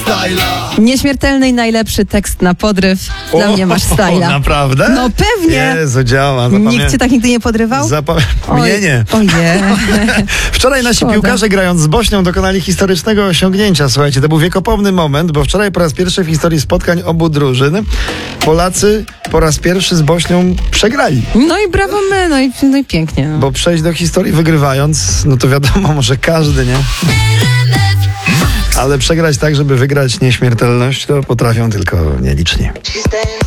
styla. Nieśmiertelny i najlepszy tekst na podryw. Dla mnie masz styla. Naprawdę? No pewnie. Jezu, działa. Nikt cię tak nigdy nie podrywał? Mnie nie. Ojej. Wczoraj nasi Szkoda. piłkarze, grając z Bośnią, dokonali historycznego osiągnięcia. Słuchajcie, to był wiekopomny moment, bo wczoraj po raz pierwszy w historii spotkań obu drużyn Polacy po raz pierwszy z Bośnią przegrali. No i brawo my, no i pięknie. No. Bo przejść do historii wygrywając, no to wiadomo, może każdy, nie? Ale przegrać tak, żeby wygrać nieśmiertelność, to potrafią tylko nieliczni.